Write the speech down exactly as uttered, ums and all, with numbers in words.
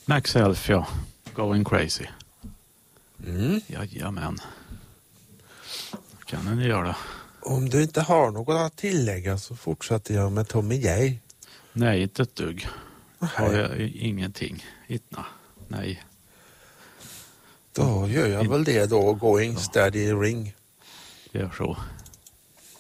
Max Elf, ja. Going crazy. Mm. Jajamän. Kan ni göra? Om du inte har något att tillägga så fortsätter jag med Tommy J. Nej, inte ett dugg. Nej. Har jag ingenting. Hittna. Nej. Då gör jag In... väl det då. Going steady ring. Gör så.